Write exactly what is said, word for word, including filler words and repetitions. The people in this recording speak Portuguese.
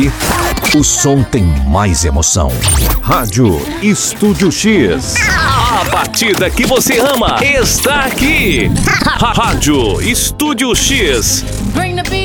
O som tem mais emoção. Rádio Estúdio X. A batida que você ama está aqui. Rádio Estúdio X.